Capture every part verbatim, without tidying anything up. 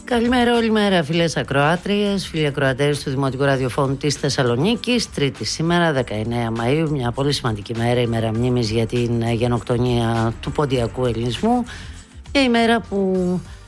Καλημέρα όλη μέρα, φίλες ακροάτριες, φίλοι ακροατές του Δημοτικού Ραδιοφώνου της Θεσσαλονίκης. Τρίτη σήμερα, δεκαεννέα Μαΐου, μια πολύ σημαντική μέρα, η μέρα μνήμης για την γενοκτονία του ποντιακού ελληνισμού. Μια ημέρα που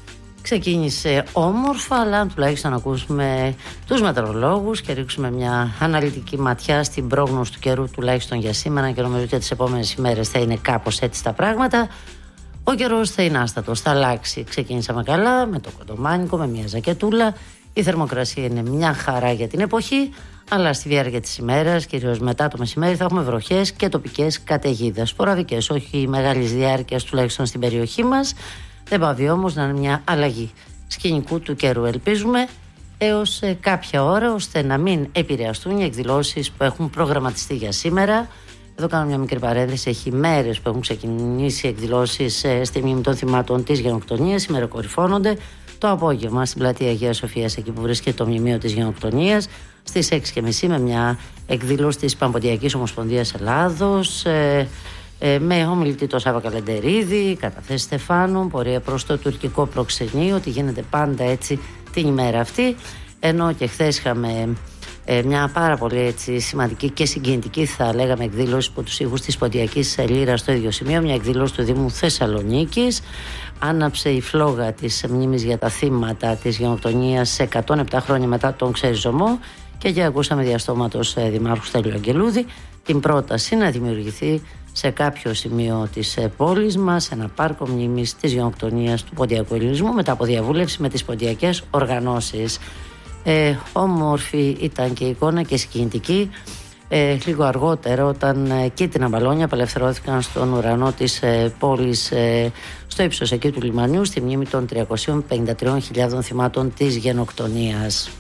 ξεκίνησε όμορφα, αλλά τουλάχιστον ακούσουμε τους μετεωρολόγους και ρίξουμε μια αναλυτική ματιά στην πρόγνωση του καιρού, τουλάχιστον για σήμερα, και νομίζω ότι τις επόμενες ημέρες θα είναι κάπως έτσι τα πράγματα. Ο καιρός θα είναι άστατος, θα αλλάξει. Ξεκίνησαμε καλά με το κοντομάνικο, με μια ζακετούλα. Η θερμοκρασία είναι μια χαρά για την εποχή, αλλά στη διάρκεια της ημέρας, κυρίως μετά το μεσημέρι, θα έχουμε βροχές και τοπικές καταιγίδες. Σποραδικές, όχι μεγάλης διάρκειας, τουλάχιστον στην περιοχή μας. Δεν πάβει όμως να είναι μια αλλαγή σκηνικού του καιρού. Ελπίζουμε έως κάποια ώρα, ώστε να μην επηρεαστούν οι εκδηλώσεις που έχουν προγραμματιστεί για σήμερα. Εδώ κάνω μια μικρή παρένθεση. Έχει μέρες που έχουν ξεκινήσει εκδηλώσεις στη μνήμη των θυμάτων της γενοκτονίας. Σήμερα κορυφώνονται το απόγευμα στην πλατεία Αγίας Σοφίας, εκεί που βρίσκεται το μνημείο της γενοκτονίας, στις έξι και μισή με μια εκδήλωση της Παμποντιακής Ομοσπονδίας Ελλάδος, ε, ε, με ομιλητή το Σάβα Καλεντερίδη, καταθέσεις Στεφάνου, πορεία προς το τουρκικό προξενείο, ότι γίνεται πάντα έτσι την ημέρα αυτή. Ενώ και χθες είχαμε Ε, μια πάρα πολύ έτσι, σημαντική και συγκινητική, θα λέγαμε, εκδήλωση από τους ήχους της Ποντιακής Λύρας στο ίδιο σημείο, μια εκδήλωση του Δήμου Θεσσαλονίκης. Άναψε η φλόγα της μνήμης για τα θύματα της γενοκτονίας εκατόν επτά χρόνια μετά τον ξεριζωμό, και εκεί ακούσαμε διαστόματος ε, Δημάρχου Στέλιου Αγγελούδη την πρόταση να δημιουργηθεί σε κάποιο σημείο της ε, πόλης μας ένα πάρκο μνήμης της γενοκτονίας του ποντιακού ελληνισμού, μετά από διαβούλευση με τις ποντιακές οργανώσεις. Ε, όμορφη ήταν και η εικόνα και συγκινητική. Ε, λίγο αργότερα, όταν ε, κίτρινα μπαλόνια απελευθερώθηκαν στον ουρανό της ε, πόλης, ε, στο ύψος εκεί του λιμανιού, στη μνήμη των τριακοσίων πενήντα τριών χιλιάδων θυμάτων της γενοκτονίας.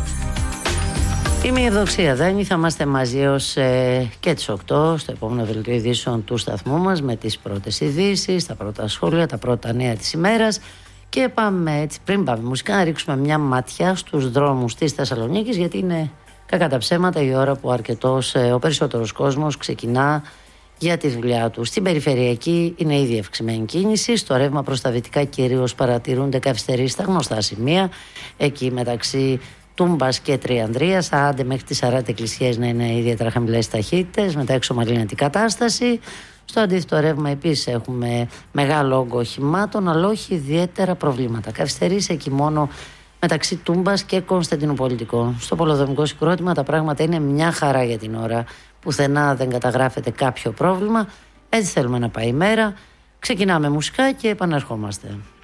Είμαι η Ευδοξία Δάνη, θα είμαστε μαζί ως ε, και τις οκτώ στο επόμενο δελτίο ειδήσεων του σταθμού μας, με τις πρώτες ειδήσεις, τα πρώτα σχόλια, τα πρώτα νέα της ημέρας. Και πάμε έτσι, πριν πάμε μουσικά, να ρίξουμε μια ματιά στους δρόμους της Θεσσαλονίκης, γιατί είναι κακά τα ψέματα η ώρα που αρκετός, ο περισσότερος κόσμος ξεκινά για τη δουλειά του. Στην περιφερειακή είναι ήδη ευξημένη κίνηση. Στο ρεύμα προς τα δυτικά κυρίως παρατηρούνται καθυστερήσεις στα γνωστά σημεία, εκεί μεταξύ Τούμπας και Τριανδρίας, άντε μέχρι τις σαράντα εκκλησίες να είναι ιδιαίτερα χαμηλές ταχύτητες, μετά εξομαλύνεται η κατάσταση. Στο αντίθετο ρεύμα επίσης έχουμε μεγάλο όγκο οχημάτων, αλλά όχι ιδιαίτερα προβλήματα. Καθυστερήσεις εκεί μόνο μεταξύ Τούμπας και Κωνσταντινουπολιτικών. Στο πολεοδομικό συγκρότημα τα πράγματα είναι μια χαρά για την ώρα. Πουθενά δεν καταγράφεται κάποιο πρόβλημα. Έτσι θέλουμε να πάει η μέρα. Ξεκινάμε μουσικά και επαναρχόμαστε.